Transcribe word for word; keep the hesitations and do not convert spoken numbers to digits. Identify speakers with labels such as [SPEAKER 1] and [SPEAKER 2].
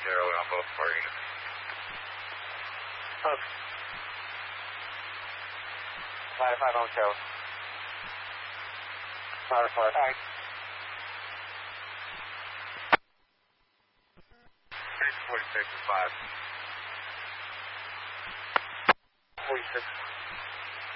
[SPEAKER 1] zero on both of our units.
[SPEAKER 2] Post. Ladder five on show. Ladder four. Alright.
[SPEAKER 1] forty-six and five.
[SPEAKER 2] forty-six.